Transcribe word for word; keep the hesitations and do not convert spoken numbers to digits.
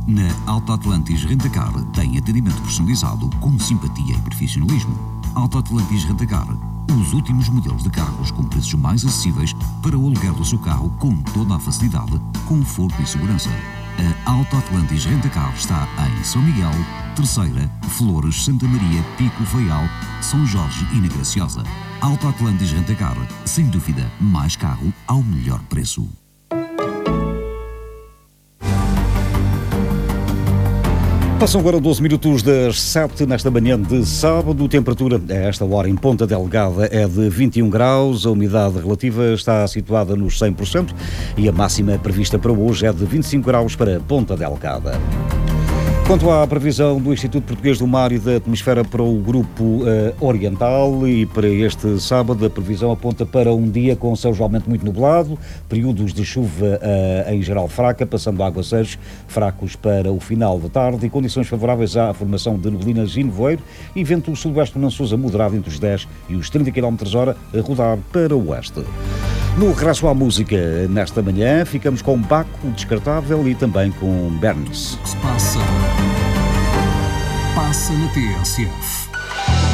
Na Alto Atlantis Rentacar tem atendimento personalizado com simpatia e profissionalismo. Alto Atlantis Rentacar, os últimos modelos de carros com preços mais acessíveis para o aluguer do seu carro com toda a facilidade, conforto e segurança. A Alto Atlantis Rentacar está em São Miguel, Terceira, Flores, Santa Maria, Pico, Faial, São Jorge e na Graciosa. Alto Atlantis Rentacar, sem dúvida, mais carro ao melhor preço. Passam agora doze minutos das sete nesta manhã de sábado. Temperatura a esta hora em Ponta Delgada é de vinte e um graus. A umidade relativa está situada nos cem por cento e a máxima prevista para hoje é de vinte e cinco graus para Ponta Delgada. Quanto à previsão do Instituto Português do Mar e da Atmosfera para o Grupo uh, Oriental e para este sábado, a previsão aponta para um dia com céu geralmente muito nublado, períodos de chuva uh, em geral fraca, passando a aguaceiros fracos para o final da tarde e condições favoráveis à formação de neblinas e nevoeiro e vento sudoeste Nançosa moderado entre os dez e os trinta quilómetros hora a rodar para o oeste. No regresso à música, nesta manhã, ficamos com Baco Descartável e também com Bernis. O que se passa, passa na T S F.